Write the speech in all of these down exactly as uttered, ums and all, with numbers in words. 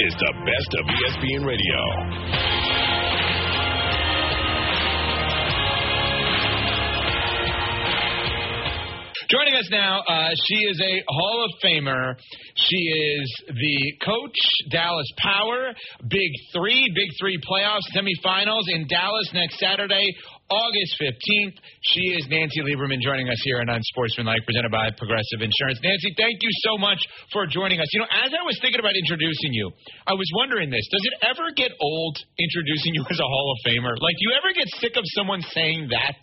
is the best of E S P N Radio. Joining us now, uh, she is a Hall of Famer. She is the coach, Dallas Power, Big Three, Big Three playoffs, semifinals in Dallas next Saturday, August fifteenth. She is Nancy Lieberman joining us here on Unsportsmanlike, presented by Progressive Insurance. Nancy, thank you so much for joining us. You know, as I was thinking about introducing you, I was wondering this. Does it ever get old introducing you as a Hall of Famer? Like, do you ever get sick of someone saying that?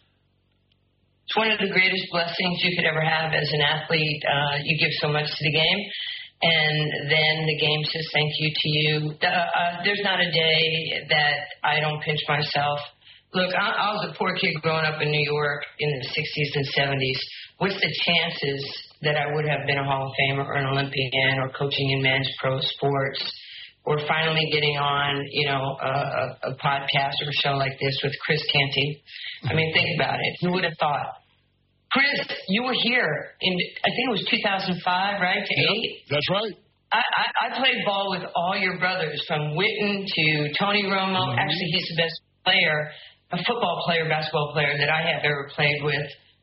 It's one of the greatest blessings you could ever have as an athlete. Uh, you give so much to the game, and then the game says thank you to you. Uh, uh, there's not a day that I don't pinch myself. Look, I, I was a poor kid growing up in New York in the sixties and seventies. What's the chances that I would have been a Hall of Famer or an Olympian or coaching in men's pro sports or finally getting on, you know, a, a podcast or a show like this with Chris Canty? I mean, think about it. Who would have thought? Chris, you were here in, I think it was two thousand five, right, to yep, eight? That's right. I, I, I played ball with all your brothers, from Witten to Tony Romo. Mm-hmm. Actually, he's the best player, a football player, basketball player that I have ever played with.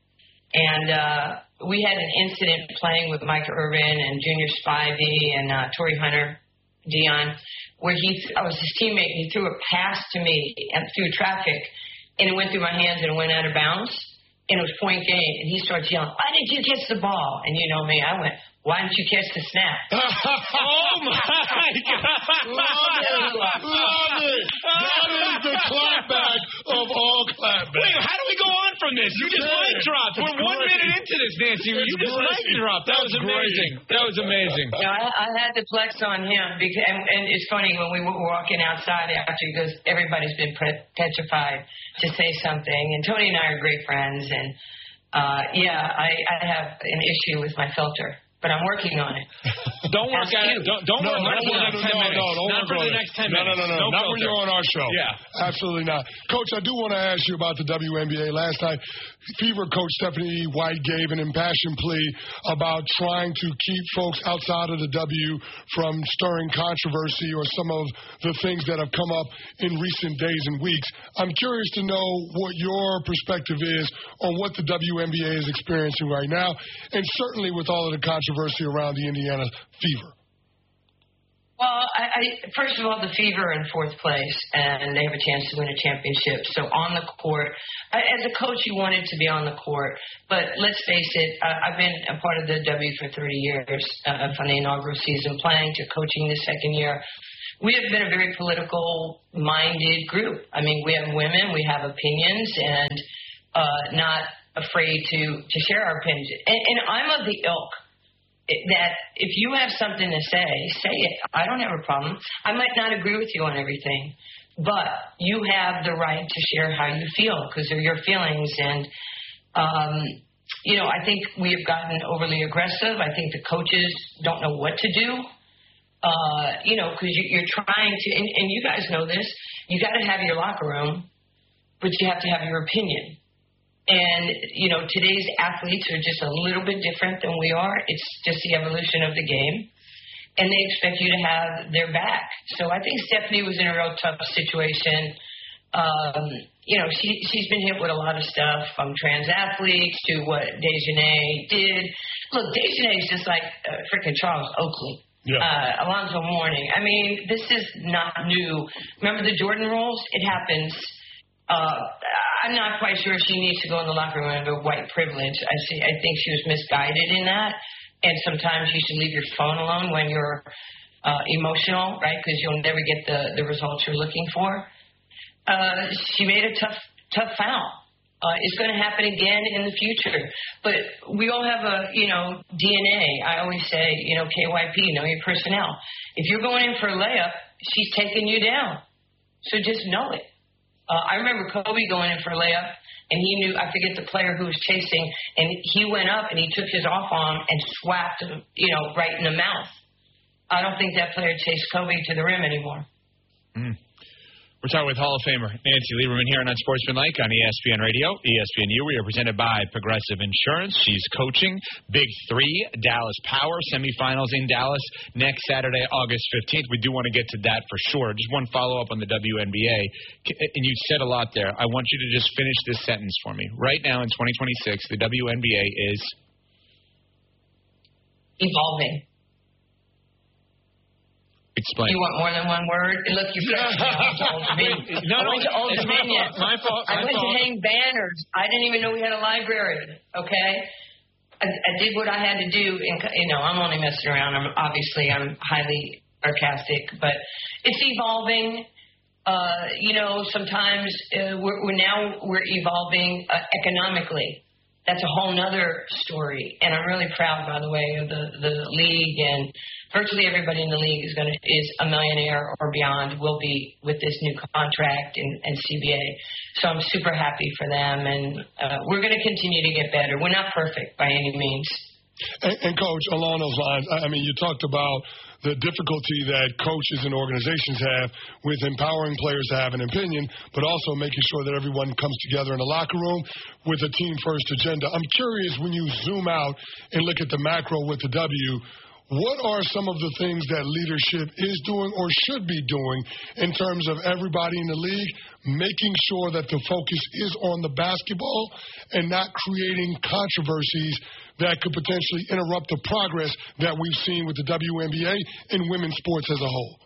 And uh, we had an incident playing with Mike Irvin and Junior Spivey and uh, Torrey Hunter, Dion, where he, I was his teammate, and he threw a pass to me and through traffic, and it went through my hands and it went out of bounds. And it was point game, and he starts yelling, why didn't you catch the ball? And you know me, I went, why didn't you catch the snap? Oh, my God. Love it. Love it. That is the clapback of all clapbacks. Wait, how do we go on from this? You just mic dropped. We're one minute into this, Nancy. You just mic dropped. That was amazing. That was amazing. You know, I, I had to flex on him, because, and, and it's funny, when we were walking outside after, he goes, everybody's been petrified to say something. And Tony and I are great friends, and uh, yeah, I, I have an issue with my filter. But I'm working on it. Don't work Ask at you. it. Don't, don't no, work no, on it for the no, next no, ten no, minutes. no, don't Not for the next ten no, minutes. No, no, no, no. Not when you're on our show. Yeah. Absolutely not. Coach, I do want to ask you about the W N B A. Last night, Fever coach Stephanie White gave an impassioned plea about trying to keep folks outside of the W from stirring controversy or some of the things that have come up in recent days and weeks. I'm curious to know what your perspective is on what the W N B A is experiencing right now, and certainly with all of the controversy around the Indiana Fever. Well, I, I, first of all, the Fever are in fourth place, and they have a chance to win a championship. So on the court, I, as a coach, you wanted to be on the court. But let's face it, I, I've been a part of the W for thirty years, uh, from the inaugural season playing to coaching the second year. We have been a very political-minded group. I mean, we have women, we have opinions, and uh, not afraid to, to share our opinions. And, and I'm of the ilk that if you have something to say, say it. I don't have a problem. I might not agree with you on everything, but you have the right to share how you feel, because they're your feelings. And, um, you know, I think we have gotten overly aggressive. I think the coaches don't know what to do, uh, you know, because you, you're trying to, and, and you guys know this, you got to have your locker room, but you have to have your opinion. And, you know, today's athletes are just a little bit different than we are. It's just the evolution of the game. And they expect you to have their back. So I think Stephanie was in a real tough situation. Um, you know, she, she's been hit with a lot of stuff, from trans athletes to what Dejanay did. Look, Dejanay is just like uh, freaking Charles Oakley. Yeah. Uh, Alonzo Mourning. I mean, this is not new. Remember the Jordan rules? It happens. Uh, I'm not quite sure if she needs to go in the locker room under white privilege. I see. I think she was misguided in that. And sometimes you should leave your phone alone when you're uh, emotional, right? Because you'll never get the, the results you're looking for. Uh, she made a tough, tough foul. Uh, it's going to happen again in the future. But we all have a, you know, D N A. I always say, you know, K Y P, know your personnel. If you're going in for a layup, she's taking you down. So just know it. Uh, I remember Kobe going in for a layup, and he knew, I forget the player who was chasing, and he went up and he took his off arm and swapped him, you know, right in the mouth. I don't think that player chased Kobe to the rim anymore. Mm. We're talking with Hall of Famer Nancy Lieberman here on Unsportsmanlike on E S P N Radio, E S P N U. We are presented by Progressive Insurance. She's coaching Big Three, Dallas Power, semifinals in Dallas next Saturday, August fifteenth. We do want to get to that for sure. Just one follow-up on the W N B A. And you said a lot there. I want you to just finish this sentence for me. Right now in twenty twenty-six, the W N B A is... evolving. Explain. You want more than one word? Look, you forgot to Old Dominion. No, I went to Old it's Dominion. My fault. My fault. I went fault. to hang banners. I didn't even know we had a library. Okay, I, I did what I had to do, and you know, I'm only messing around. I'm obviously I'm highly sarcastic, but it's evolving. Uh, you know, sometimes uh, we're, we're now we're evolving uh, economically. That's a whole nother story, and I'm really proud, by the way, of the, the league, and virtually everybody in the league is going to is a millionaire or beyond will be with this new contract and, and C B A. So I'm super happy for them, and uh, we're going to continue to get better. We're not perfect by any means. And, and, Coach, along those lines, I mean, you talked about the difficulty that coaches and organizations have with empowering players to have an opinion, but also making sure that everyone comes together in the locker room with a team-first agenda. I'm curious, when you zoom out and look at the macro with the W, what are some of the things that leadership is doing or should be doing in terms of everybody in the league making sure that the focus is on the basketball and not creating controversies that could potentially interrupt the progress that we've seen with the W N B A and women's sports as a whole?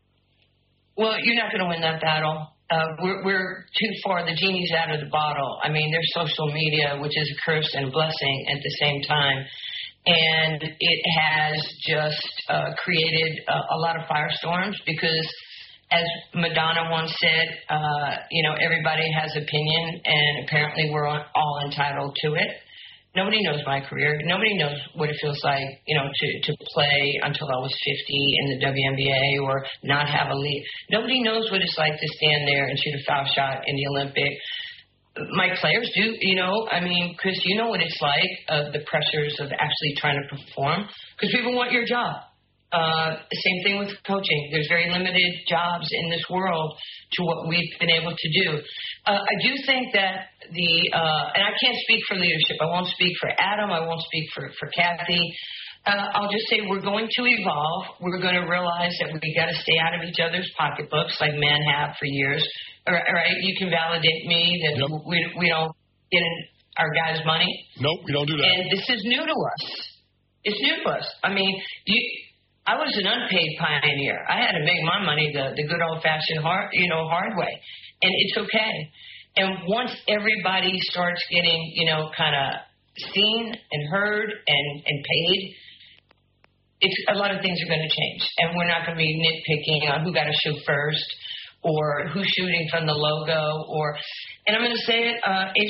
Well, you're not going to win that battle. Uh, we're, we're too far. The genie's out of the bottle. I mean, there's social media, which is a curse and a blessing at the same time. And it has just uh, created a, a lot of firestorms because, as Madonna once said, uh, you know, everybody has opinion, and apparently we're all entitled to it. Nobody knows my career. Nobody knows what it feels like, you know, to, to play until I was fifty in the W N B A or not have a lead. Nobody knows what it's like to stand there and shoot a foul shot in the Olympics. My players do, you know, I mean, Chris, you know what it's like, uh, the pressures of actually trying to perform, because people want your job. Uh, same thing with coaching. There's very limited jobs in this world to what we've been able to do. Uh, I do think that the, uh, and I can't speak for leadership. I won't speak for Adam. I won't speak for, for Kathy. Uh, I'll just say we're going to evolve. We're going to realize that we got to stay out of each other's pocketbooks like men have for years. All right, you can validate me that yep. we we don't get in our guys' money. Nope, we don't do that. And this is new to us. It's new to us. I mean, you. I was an unpaid pioneer. I had to make my money the, the good old-fashioned hard, you know, hard way, and it's okay. And once everybody starts getting, you know, kind of seen and heard and, and paid, it's a lot of things are going to change, and we're not going to be nitpicking on who got to shoot first or who's shooting from the logo, or, and I'm going to say it, uh,